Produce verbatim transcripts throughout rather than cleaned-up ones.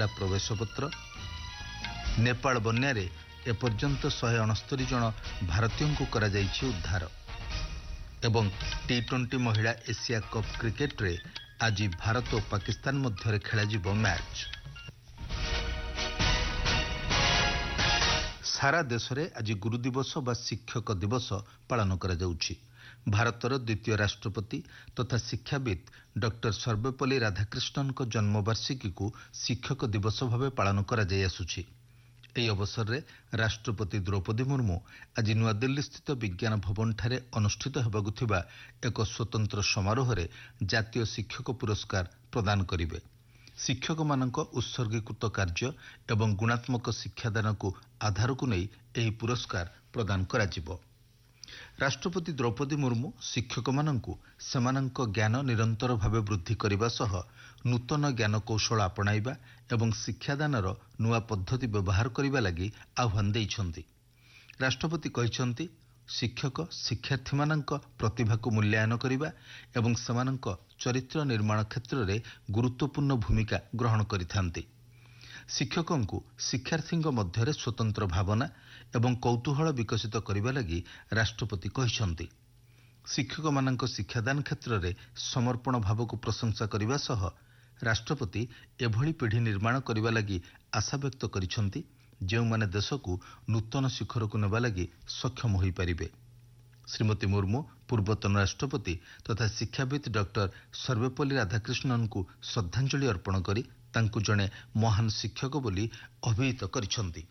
मिलिथिला प्रवेशपत्र। नेपाल बन्यारे एपर्यंत शहे अणस्तरी जन भारतीयों को करा जाइछि उद्धार। एवं टी ट्वेंटी महिला एशिया कप क्रिकेट रे आज भारत और पाकिस्तान मध्य खेल मैच। सारा देश में आज गुरु दिवस बा शिक्षक दिवस पालन करा जाउछि। भारतर द्वितीय राष्ट्रपति तथा शिक्षाविद डॉक्टर सर्वपल्ली राधाकृष्णन को जन्मवार्षिकी को शिक्षक दिवस भाव पालन करा जाय आसुछि। एही अवसर में राष्ट्रपति द्रौपदी मुर्मू आज नुआदिल्ली स्थित विज्ञान भवन ठारे अनुष्ठित हेबाकु थिबा एक स्वतंत्र समारोह रे जातीय शिक्षक पुरस्कार प्रदान करिवे। शिक्षक मानक उत्सर्गीकृत कार्य एवं गुणात्मक शिक्षादान को आधार को नहीं एही पुरस्कार प्रदान करा जिवो। राष्ट्रपति द्रौपदी मुर्मू शिक्षक मानकु सेमानंक ज्ञान निरंतर भावे वृद्धि करने सह नूतन ज्ञान कौशल अपनाइबा एवं शिक्षादानर नुआ पद्धति व्यवहार करने लगी आह्वान देइछन्ति। राष्ट्रपति कहिछन्ति शिक्षक शिक्षार्थी मानक प्रतिभा को मूल्यांकन करने एवं सेमानंक चरित्र निर्माण क्षेत्र में गुरुत्वपूर्ण भूमिका ग्रहण करिथान्ति। शिक्षकों को शिक्षार्थी मध्य स्वतंत्र भावना एवं कौतूहल विकसित करने लगी राष्ट्रपति कहिछन्ति। शिक्षक मानक शिक्षादान क्षेत्र में समर्पण भाव को प्रशंसा करने सह राष्ट्रपति एभली पीढ़ी निर्माण करने लगी आशा व्यक्त करिछन्ति जो माने देश को नूतन शिखर को नेबा लगी सक्षम होई परिबे। श्रीमती मुर्मू पूर्वतन राष्ट्रपति तथा शिक्षाविद डॉक्टर सर्वपल्ली राधाकृष्णन को श्रद्धांजलि अर्पण करी तांकु जणे महान शिक्षक बोली अभिहित करिछन्ति।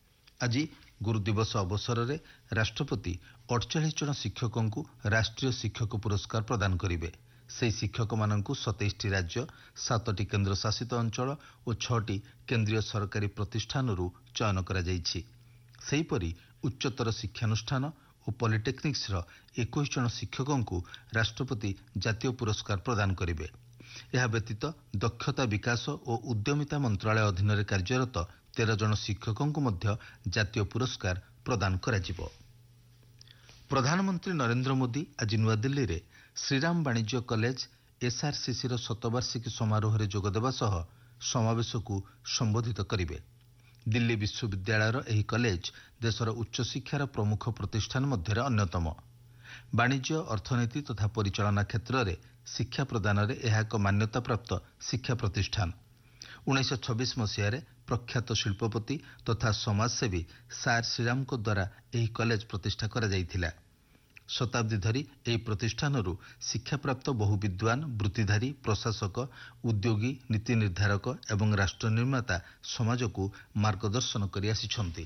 आज गुरु दिवस अवसर में राष्ट्रपति अड़चाश जन शिक्षकों को राष्ट्रीय शिक्षक पुरस्कार प्रदान करिवे। से शिक्षक मानकु सतैश टी राज्य सातटी केन्द्र शासित अंचल और छटी केंद्रीय सरकारी प्रतिष्ठान चयन करा जाइछि। सेहीपरि उच्चतर शिक्षानुष्ठान और पॉलिटेक्निक्स इक्कीस जन शिक्षकों को राष्ट्रपति जातीय पुरस्कार प्रदान करिवे। यह व्यतीत दक्षता विकास और उद्यमिता मंत्रालय अधीन में कार्यरत तेरह जन शिक्षकों को मध्य जातीय पुरस्कार प्रदान करा जिवो। प्रधानमंत्री नरेंद्र मोदी आज नुआदिल्ली रे श्रीराम वाणिज्य कॉलेज एसआरसीसी रो शतवार्षिकी समारोह रे जोगदेवा सह समावेश को संबोधित करिवे। दिल्ली विश्वविद्यालयर एही कॉलेज देशर उच्च शिक्षार प्रमुख प्रतिष्ठान मध्य अन्यतम। वाणिज्य अर्थनीति तथा परिचालना क्षेत्र में शिक्षा प्रदान में यह एक मान्यता प्राप्त शिक्षा प्रतिष्ठान। उन्नीस छब्बीस मसीह प्रख्यात शिल्पपति तथा समाजसेवी सार श्रीराम को द्वारा यह कॉलेज प्रतिष्ठा करा जाइथिला। शताब्दी धरी यह प्रतिष्ठान शिक्षा प्राप्त बहु विद्वान वृत्तिधारी प्रशासक उद्योगी नीति निर्धारक एवं राष्ट्र निर्माता समाज को मार्गदर्शन करि आसिछन्ति।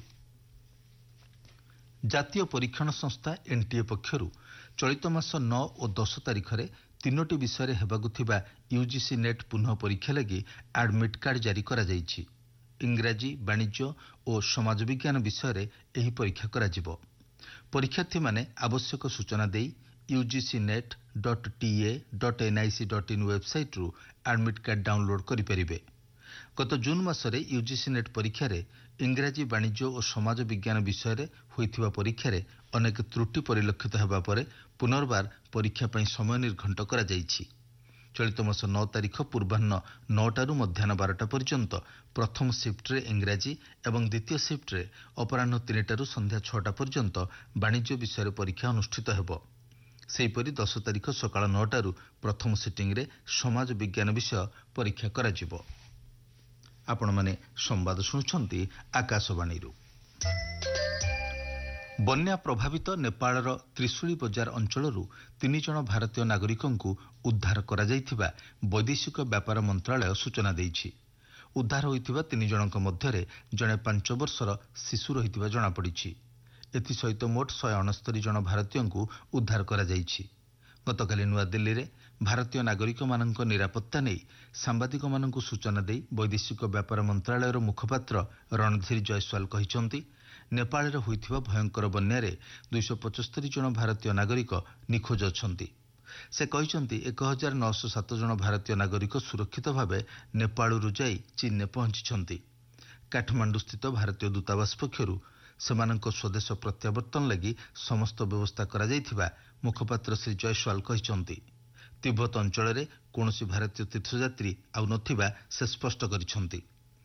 जातीय परीक्षण संस्था एनटीए पक्षरु चलित मास नौ और दस तारीख में तीनोटी विषय हेबाकु थिबा यूजीसी नेट पुनः परीक्षा लगी एडमिट कार्ड जारी करा जाइछि। इंग्राजी वाणिज्य और समाज विज्ञान विषय एही परीक्षा करा जिवो। परीक्षार्थी माने आवश्यक सूचना देई UGC net dot TA dot NIC dot in website रु एडमिट कार्ड डाउनलोड करि परिबे। गत जून मासरे यूजीसी नेट परीक्षा रे इंग्राजी वाणिज्य और समाज विज्ञान विषय रे होइथिबा परीक्षा रे अनेक त्रुटि परिलक्षित हेबा परे पुनर्बार परीक्षा पई समय निर्घंट करा जाइछि। चलित मास नौ तारीख पूर्वाह्न नौटारू मध्याह्न बारटा पर्यंत प्रथम शिफ्ट रे इंग्राजी एवं द्वितीय शिफ्ट रे अपराह्न तीनटारू संध्या छटा पर्यंत वाणिज्य विषय परीक्षा अनुष्ठित हेबो। सेहीपरि दस तारीख सकाळ नौटारू प्रथम सिटिंग रे समाज विज्ञान विषय परीक्षा करा जिवो। आपण माने संवाद सुनुछन्ति आकाशवाणी। बन्या प्रभावित नेपाळर त्रिशूली बजार अंचलरू तीन जन भारतीय नागरिकों को उद्धार करा जाइथिबा वैदेशिक व्यापार मंत्रालय सूचना देइछि। उद्धार होइथिबा तीन जनक मध्यरे जणे पांच वर्षर शिशु रहिथिबा जणा पड़िछि। एथि सहित मोट शहे अणस्तरी जन भारतीयों को उद्धार करा जाइछि। गतकाली नुआदिल्ली रे भारतीय नागरिक मानक निरापत्ता नहीं सांबादिक मानक सूचना दे वैदेशिक व्यापार मंत्रालयर मुखपात्र रणधीर जयस्वाल कहिछन्ति नेपाल रे होइथिबा भयंकर बन्यारे दुईश पचस्तरी जन भारतीय नागरिक निखोज अछन्ति। से कहिछन्ति एक हजार नौ सौ सात जन भारतीय नागरिक सुरक्षित भावे नेपालरू जाई चीन ने पहुंचिछन्ति। काठमांडू स्थित भारतीय दूतावास पक्षरू सेमानक स्वदेश प्रत्यावर्तन लगी समस्त व्यवस्था करा जाइथिबा मुखपात्र श्री जयस्वाल कहिछन्ति। तिब्बत अंचल में कौन भारतीय तीर्थयात्री आउ नथिबा से स्पष्ट करिछन्ति।